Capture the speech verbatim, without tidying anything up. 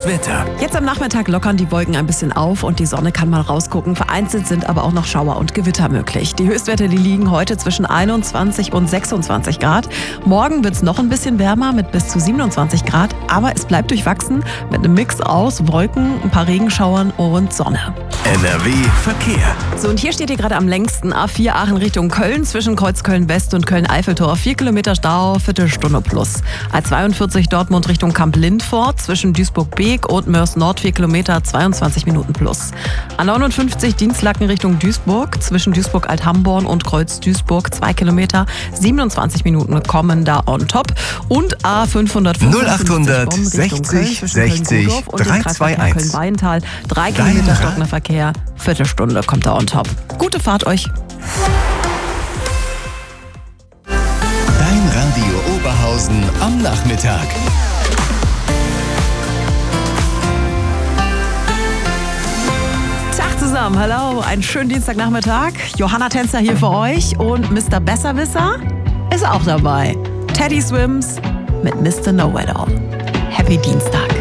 Wetter. Jetzt am Nachmittag lockern die Wolken ein bisschen auf und die Sonne kann mal rausgucken. Vereinzelt sind aber auch noch Schauer und Gewitter möglich. Die Höchstwerte, die liegen heute zwischen einundzwanzig und sechsundzwanzig Grad. Morgen wird es noch ein bisschen wärmer mit bis zu siebenundzwanzig Grad. Aber es bleibt durchwachsen mit einem Mix aus Wolken, ein paar Regenschauern und Sonne. N R W Verkehr. So, und hier steht ihr gerade am längsten A vier Aachen Richtung Köln zwischen Kreuzköln West und Köln-Eiffeltor. Vier Kilometer Stau, Viertelstunde plus. A zweiundvierzig Dortmund Richtung Kamp-Lindfort zwischen Duisburg-Beek und Mörs-Nord vier Kilometer, zweiundzwanzig Minuten plus. A neunundfünfzig Dienstlaken Richtung Duisburg zwischen Duisburg-Althamborn und Kreuz-Duisburg zwei Kilometer, siebenundzwanzig Minuten kommen da on top. Und A fünfhundertfünfundfünfzig null achthundert sechzig sechzig drei zwei eins. Köln-Beintal, drei Kilometer stockender Verkehr, Viertelstunde kommt da on top. Gute Fahrt euch. Dein Radio Oberhausen am Nachmittag. Tag zusammen, hallo, einen schönen Dienstagnachmittag. Johanna Tänzer hier für euch und Mister Besserwisser ist auch dabei. Teddy Swims mit Mister Know-It-All. Happy Dienstag.